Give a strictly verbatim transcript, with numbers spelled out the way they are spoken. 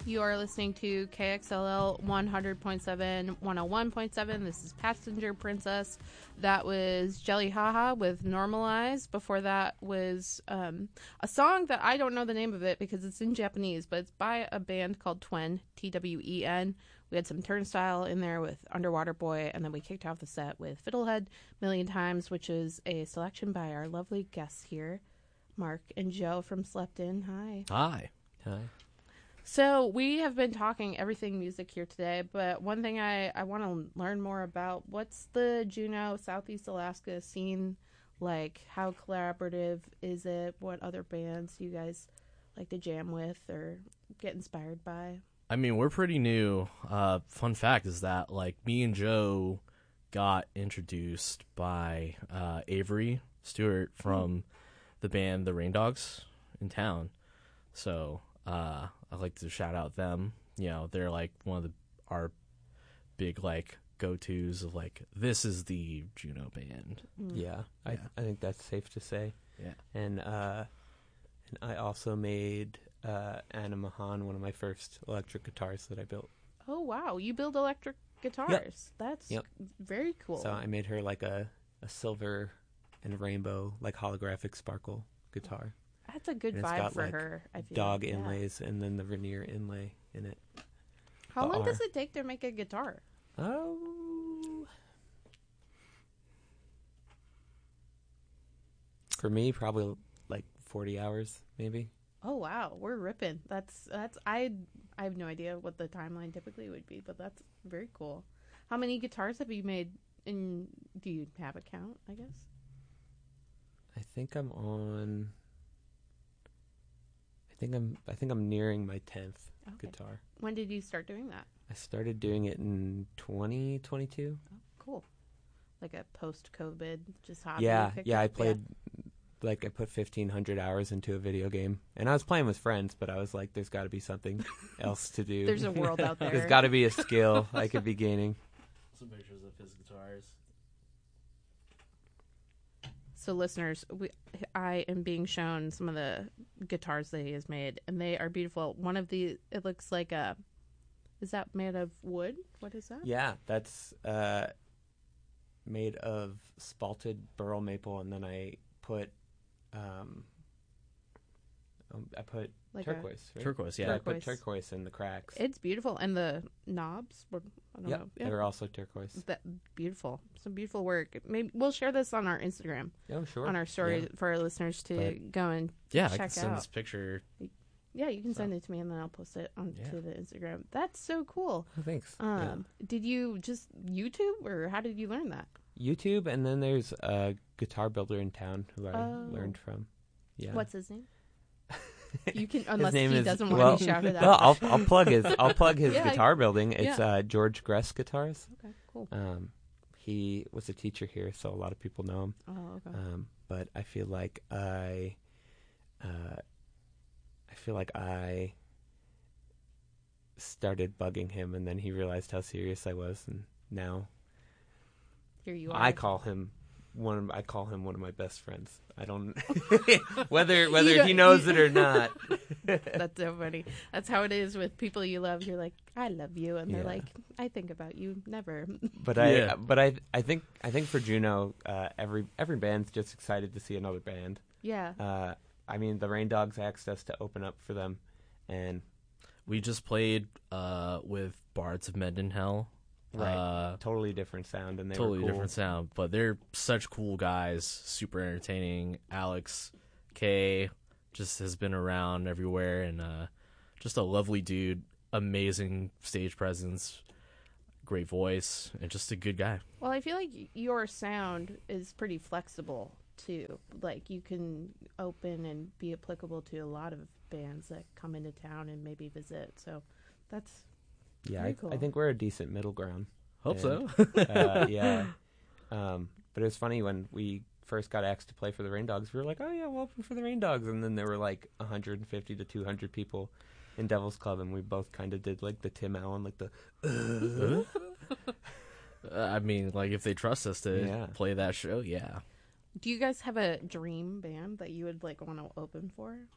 You are listening to K X L L one hundred point seven, one oh one point seven. This is Passenger Princess. That was Jelly Haha with Normalize. Before that was um, a song that I don't know the name of it because it's in Japanese, but it's by a band called Twen, T W E N. We had some Turnstile in there with Underwater Boy, and then we kicked off the set with Fiddlehead Million Times, which is a selection by our lovely guests here, Mark and Joe from Slept In. Hi. Hi. Hi. So we have been talking everything music here today, but one thing I, I want to learn more about, what's the Juneau, Southeast Alaska scene like? How collaborative is it? What other bands you guys like to jam with or get inspired by? I mean, we're pretty new. Uh, fun fact is that, like, me and Joe got introduced by uh, Avery Stewart from mm. the band The Rain Dogs in town. So... Uh, I'd like to shout out them. You know, they're like one of the our big like go-tos of like, this is the Juneau band. Mm. Yeah, I yeah. I think that's safe to say. Yeah, and uh, and I also made uh, Anna Mahan one of my first electric guitars that I built. Oh wow, you build electric guitars? Yep. That's yep. very cool. So I made her like a a silver and rainbow like holographic sparkle guitar. That's a good and vibe got, for like, her. I feel dog like, inlays yeah. and then the veneer inlay in it. How the long R. does it take to make a guitar? Oh, for me, probably like forty hours, maybe. Oh wow, we're ripping. That's that's I I have no idea what the timeline typically would be, but that's very cool. How many guitars have you made? And do you have a count? I guess. I think I'm on. I think I'm. I think I'm nearing my tenth okay. guitar. When did you start doing that? I started doing it in twenty twenty-two. Oh, cool. Like a post-COVID, just hobby. Yeah, yeah. up? I played. Yeah. Like I put fifteen hundred hours into a video game, and I was playing with friends. But I was like, "There's got to be something else to do. There's a world out there. There's got to be a skill I could be gaining." Some pictures of his guitars. So listeners, we, I am being shown some of the guitars that he has made, and they are beautiful. One of the, it looks like a, is that made of wood? What is that? Yeah, that's uh, made of spalted burl maple, and then I put, um, I put like turquoise. A, right? Turquoise, yeah. Turquoise. Turquoise. I put turquoise in the cracks. It's beautiful, and the knobs were, I don't yep, know. Yeah, they're also turquoise. That beautiful, some beautiful work. Maybe we'll share this on our Instagram. Oh, sure. On our story yeah. for our listeners to but, go and yeah, check I can send out. this picture. Yeah, you can so. send it to me, and then I'll post it onto yeah. the Instagram. That's so cool. Oh, thanks. Um, yeah. Did you just YouTube, or how did you learn that? YouTube, and then there's a guitar builder in town who I oh. learned from. Yeah. What's his name? You can, unless he is, doesn't want well, to shout it out. Well, I'll I'll plug his I'll plug his yeah, guitar building. It's yeah. uh, George Gress Guitars. Okay, cool. Um, he was a teacher here, so a lot of people know him. Oh, okay. Um, but I feel like I, uh, I feel like I started bugging him, and then he realized how serious I was, and now here you are. I call him. One of, I call him one of my best friends. I don't whether whether he knows it or not. That's so funny. That's how it is with people you love. You're like, I love you, and they're yeah. like, I think about you. Never. But yeah. I but I I think I think for Juneau, uh, every every band's just excited to see another band. Yeah. Uh, I mean, the Rain Dogs asked us to open up for them, and we just played uh, with Bards of Mendenhall. Right, uh, totally different sound, and they totally were cool. different sound, but they're such cool guys, super entertaining. Alex K just has been around everywhere, and uh, just a lovely dude, amazing stage presence, great voice, and just a good guy. Well, I feel like your sound is pretty flexible too. Like you can open and be applicable to a lot of bands that come into town and maybe visit. So that's. Yeah, I, cool. I think we're a decent middle ground. Hope and, so. uh, yeah. Um, but it was funny when we first got asked to play for the Rain Dogs. We were like, oh, yeah, we'll open for the Rain Dogs. And then there were like one hundred fifty to two hundred people in Devil's Club, and we both kind of did like the Tim Allen, like the... Uh. uh, I mean, like if they trust us to yeah. play that show, yeah. Do you guys have a dream band that you would like want to open for?